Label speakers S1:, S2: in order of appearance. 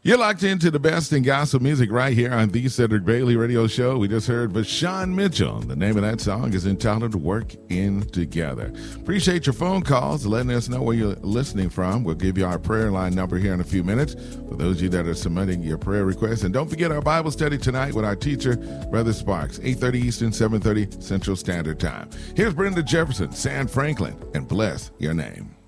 S1: You're locked into the best in gospel music right here on the Cedric Bailey Radio Show. We just heard Vashawn Mitchell. The name of that song is entitled Work In Together. Appreciate your phone calls, letting us know where you're listening from. We'll give you our prayer line number here in a few minutes for those of you that are submitting your prayer requests. And don't forget our Bible study tonight with our teacher, Brother Sparks, 8:30 Eastern, 7:30 Central Standard Time. Here's Brenda Jefferson, Sam Franklin, and bless your name.